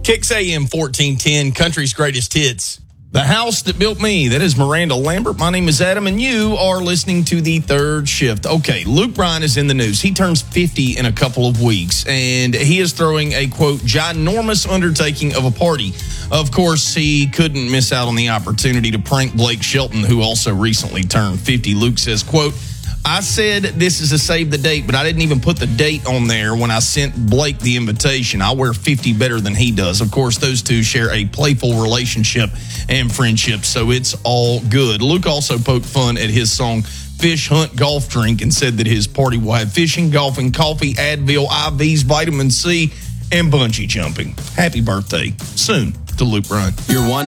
Kicks AM 1410, country's greatest hits. The house that built me. That is Miranda Lambert. My name is Adam, and you are listening to The Third Shift. Okay, Luke Bryan is in the news. He turns 50 in a couple of weeks, and he is throwing a, quote, ginormous undertaking of a party. Of course, he couldn't miss out on the opportunity to prank Blake Shelton, who also recently turned 50. Luke says, quote, I said this is a save the date, but I didn't even put the date on there when I sent Blake the invitation. I wear 50 better than he does. Of course, those two share a playful relationship and friendship, so it's all good. Luke also poked fun at his song Fish Hunt Golf Drink and said that his party will have fishing, golfing, coffee, Advil, IVs, vitamin C, and bungee jumping. Happy birthday soon to Luke Bryan. You're one.